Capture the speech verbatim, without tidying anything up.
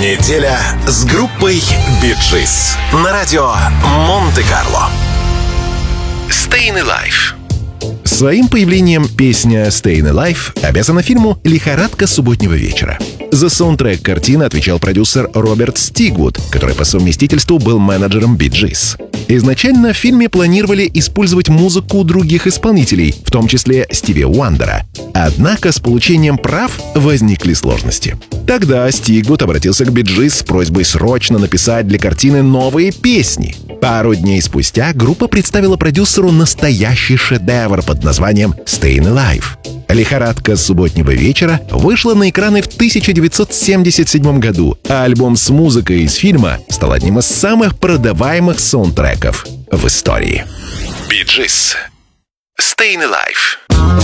Неделя с группой Bee Gees на радио Монте-Карло. Stayin' Alive. Своим появлением песня «Stayin' Alive» обязана фильму «Лихорадка субботнего вечера». За саундтрек картины отвечал продюсер Роберт Стигвуд, который по совместительству был менеджером Bee Gees. Изначально в фильме планировали использовать музыку других исполнителей, в том числе Стиви Уандера. Однако с получением прав возникли сложности. Тогда Стигвуд обратился к Bee Gees с просьбой срочно написать для картины новые песни. Пару дней спустя группа представила продюсеру настоящий шедевр под названием «Stayin' Alive». «Лихорадка субботнего вечера» вышла на экраны в тысяча девятьсот семьдесят седьмом году, а альбом с музыкой из фильма стал одним из самых продаваемых саундтреков в истории. Bee Gees. Stayin' Alive.